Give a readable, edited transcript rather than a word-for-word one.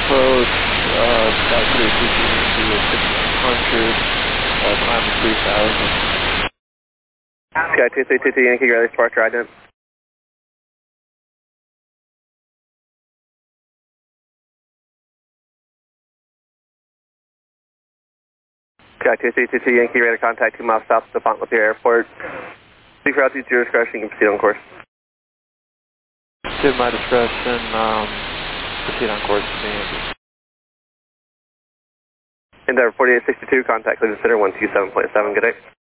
approach, Sky 360 is 600, climb 3000. Sky 2322 Yankee, Riley, departure ident. Sky 2322 Yankee, radar contact 2 miles south of the Font Lapeer Airport. Speak for altitude 0 discretion, you can proceed on course. To my discretion, proceed on course to me. Endeavor 4862, contact, please consider 127.7, good day.